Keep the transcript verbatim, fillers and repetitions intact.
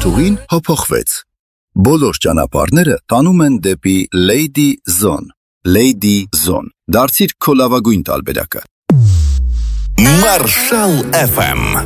Երթուղին հափոխվեց։ Բոլոր ճանապարհները տանում են դեպի Lady Zone։ Lady Zone։ Դարձիր քո լավագույն տարբերակը։ Marshall էֆ էմ